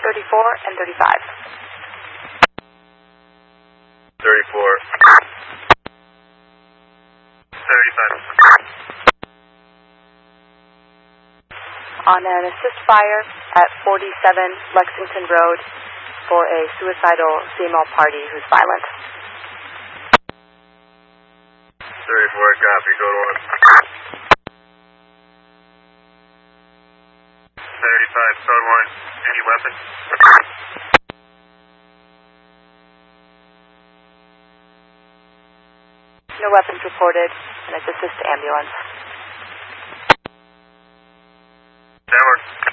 34 and 35. 34. 35. On an assist fire at 47 Lexington Road for a suicidal female party who's violent. 34, copy, code 1. 35, code 1, any weapon? No weapons reported, and it's assist ambulance. Network.